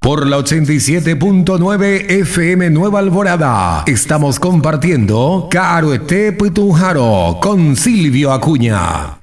Por la 87.9 FM Nueva Alborada estamos compartiendo Caruete Pitujaro con Silvio Acuña.